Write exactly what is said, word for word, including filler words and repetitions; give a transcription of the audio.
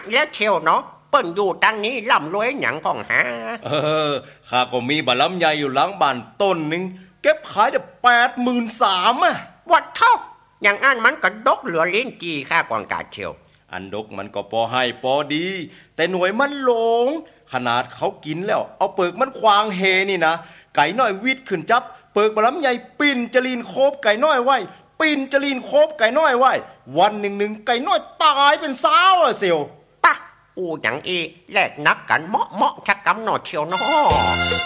แล้วเชียวเนาะเปิ้นอยู่ตั้งนี้ร่ำรวยหยังของหาเออข้าก็มีบะลำไยอยู่หลังบ้านต้นนึงเก็บขายได้แปดหมื่นสามอ่ะวัดเท่าอย่างอันมันกระดกเหลือลิ้นจีค่ากองกาเชียวอันดกมันก็พอให้พอดีแต่หน่วยมันหลงขนาดเขากินแล้วเอาเปิกมันควางเฮนี่นะไก่น้อยวิดขึ้นจับเปิกบะลำไยปิ่นจลีนโคบไก่น้อยไว้ปิ่นจลีนโคบไก่น้อยไว้วันหนึ่งหนึ่งไก่น้อยตายเป็นสาวอะเซียวปะอูอย่างอีแลกนักกันเหมาะเหมาะชักกำหนอเชียวเนาะ